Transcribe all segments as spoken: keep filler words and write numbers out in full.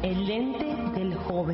El lente del joven.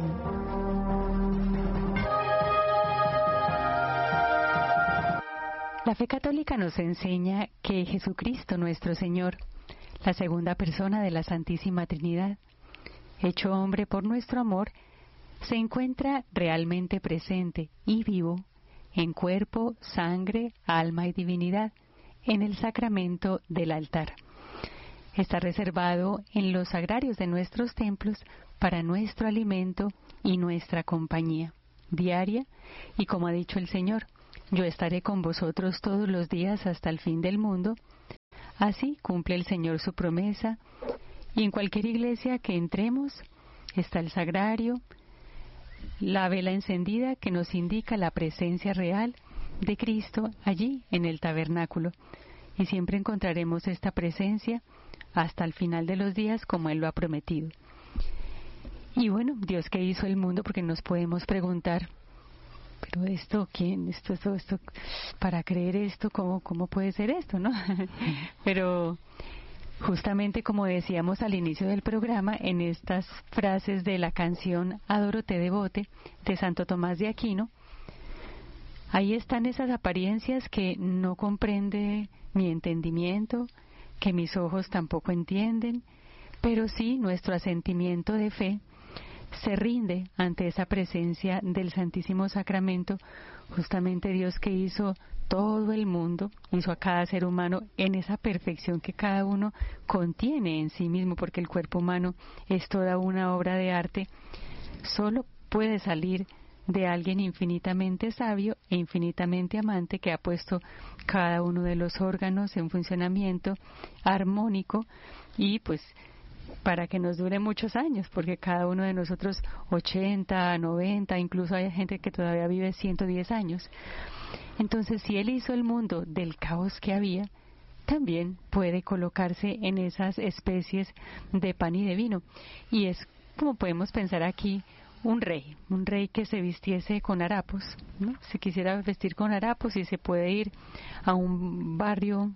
La fe católica nos enseña que Jesucristo nuestro Señor, la segunda persona de la Santísima Trinidad, hecho hombre por nuestro amor, se encuentra realmente presente y vivo en cuerpo, sangre, alma y divinidad en el sacramento del altar. Está reservado en los sagrarios de nuestros templos para nuestro alimento y nuestra compañía diaria, y como ha dicho el Señor, yo estaré con vosotros todos los días hasta el fin del mundo. Así cumple el Señor su promesa, y en cualquier iglesia que entremos está el sagrario, la vela encendida que nos indica la presencia real de Cristo allí en el tabernáculo, y siempre encontraremos esta presencia hasta el final de los días como Él lo ha prometido. Y bueno, Dios que hizo el mundo, porque nos podemos preguntar, pero esto, ¿quién? Esto, esto, esto, para creer esto, ¿cómo, cómo puede ser esto, no? Pero justamente como decíamos al inicio del programa, en estas frases de la canción Adoro te devote de Santo Tomás de Aquino, ahí están esas apariencias que no comprende mi entendimiento, que mis ojos tampoco entienden, pero sí nuestro asentimiento de fe se rinde ante esa presencia del Santísimo Sacramento. Justamente Dios que hizo todo el mundo, hizo a cada ser humano en esa perfección que cada uno contiene en sí mismo, porque el cuerpo humano es toda una obra de arte, solo puede salir de alguien infinitamente sabio e infinitamente amante que ha puesto cada uno de los órganos en funcionamiento armónico y pues para que nos dure muchos años, porque cada uno de nosotros ochenta, noventa, incluso hay gente que todavía vive ciento diez años. Entonces, si Él hizo el mundo del caos que había, también puede colocarse en esas especies de pan y de vino. Y es como podemos pensar aquí, un rey, un rey que se vistiese con harapos, ¿no? Se quisiera vestir con harapos y se puede ir a un barrio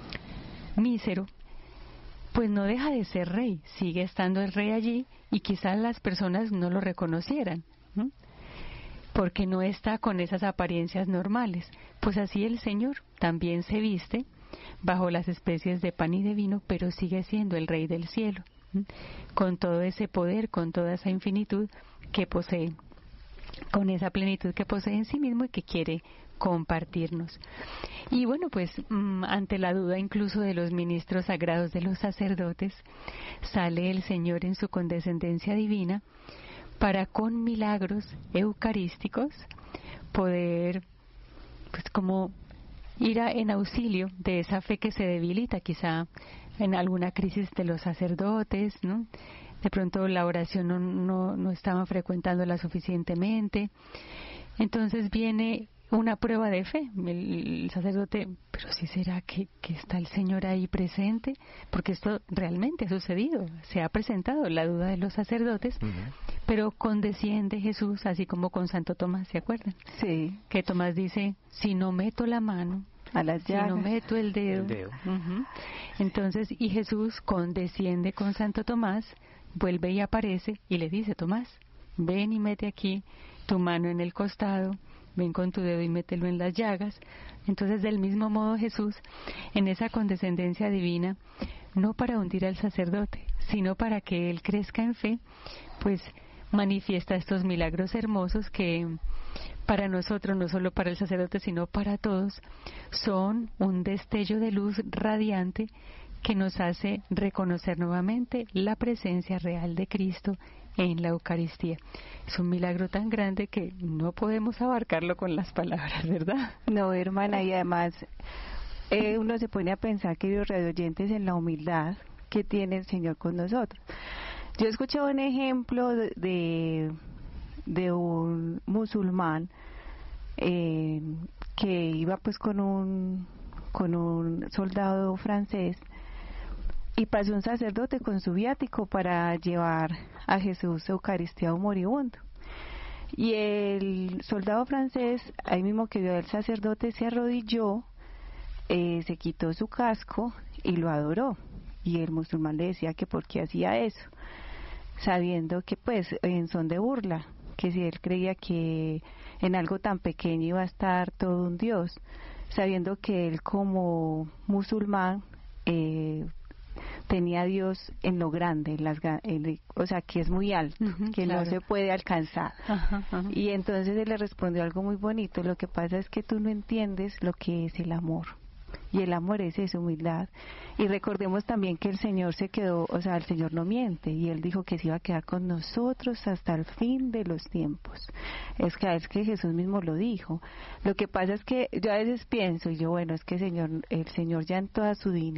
mísero, pues no deja de ser rey, sigue estando el rey allí y quizás las personas no lo reconocieran, ¿no? Porque no está con esas apariencias normales. Pues así el Señor también se viste bajo las especies de pan y de vino, pero sigue siendo el Rey del cielo, ¿no? Con todo ese poder, con toda esa infinitud que posee, con esa plenitud que posee en sí mismo y que quiere compartirnos. Y bueno, pues mmm, ante la duda incluso de los ministros sagrados, de los sacerdotes, sale el Señor en su condescendencia divina para con milagros eucarísticos poder pues como ir a, en auxilio de esa fe que se debilita quizá en alguna crisis de los sacerdotes, ¿no? De pronto la oración no, no, no estaban frecuentándola suficientemente. Entonces viene una prueba de fe. El, el sacerdote, pero sí será que, que está el Señor ahí presente, porque esto realmente ha sucedido, se ha presentado la duda de los sacerdotes, uh-huh. Pero condesciende Jesús, así como con Santo Tomás, ¿se acuerdan? Sí. Que Tomás dice, si no meto la mano, a las llagas, si no meto el dedo, el dedo. Uh-huh. Entonces, y Jesús condesciende con Santo Tomás, vuelve y aparece y le dice, Tomás, ven y mete aquí tu mano en el costado, ven con tu dedo y mételo en las llagas. Entonces, del mismo modo Jesús, en esa condescendencia divina, no para hundir al sacerdote, sino para que él crezca en fe, pues manifiesta estos milagros hermosos que para nosotros, no solo para el sacerdote, sino para todos, son un destello de luz radiante que nos hace reconocer nuevamente la presencia real de Cristo en la Eucaristía. Es un milagro tan grande que no podemos abarcarlo con las palabras, ¿verdad? No, hermana, y además eh, uno se pone a pensar, queridos radioyentes, en la humildad que tiene el Señor con nosotros. Yo he escuchado un ejemplo de, de, de un musulmán eh, que iba pues con un, con un soldado francés y pasó un sacerdote con su viático para llevar a Jesús Eucaristía a un moribundo. Y el soldado francés, ahí mismo que vio al sacerdote, se arrodilló, eh, se quitó su casco y lo adoró. Y el musulmán le decía que por qué hacía eso. sabiendo que pues en son de burla, que si él creía que en algo tan pequeño iba a estar todo un Dios, sabiendo que él como musulmán eh, tenía a Dios en lo grande, en las, en, o sea, que es muy alto, uh-huh, que claro. no se puede alcanzar. Uh-huh, uh-huh. Y entonces él le respondió algo muy bonito: lo que pasa es que tú no entiendes lo que es el amor. Y el amor es esa humildad. Y recordemos también que el Señor se quedó, o sea, el Señor no miente, y Él dijo que se iba a quedar con nosotros hasta el fin de los tiempos. Es que es que Jesús mismo lo dijo. Lo que pasa es que yo a veces pienso, y yo, bueno, es que el Señor, el Señor ya en toda su dignidad